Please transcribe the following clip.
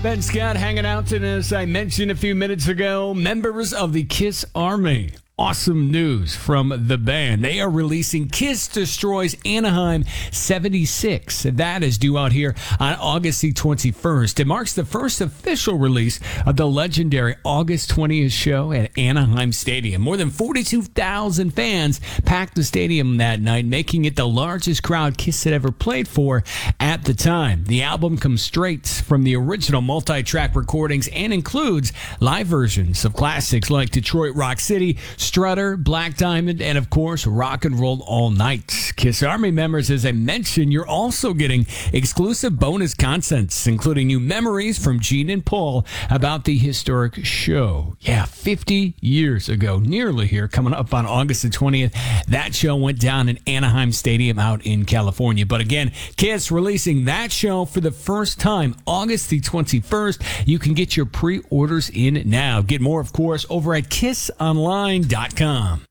Ben Scott hanging out today, as I mentioned a few minutes ago. Members of the Kiss Army. Awesome news from the band. They are releasing Kiss Destroys Anaheim 76. That is due out here on August the 21st. It marks the first official release of the legendary August 20th show at Anaheim Stadium. More than 42,000 fans packed the stadium that night, making it the largest crowd Kiss had ever played for at the time. The album comes straight from the original multi-track recordings and includes live versions of classics like Detroit Rock City, Strutter, Black Diamond, and of course, Rock and Roll All Night. Kiss Army members, as I mentioned, you're also getting exclusive bonus contents, including new memories from Gene and Paul about the historic show. Yeah, 50 years ago, nearly here, coming up on August the 20th. That show went down in Anaheim Stadium out in California. But again, Kiss releasing that show for the first time, August the 21st. You can get your pre-orders in now. Get more, of course, over at kissonline.com.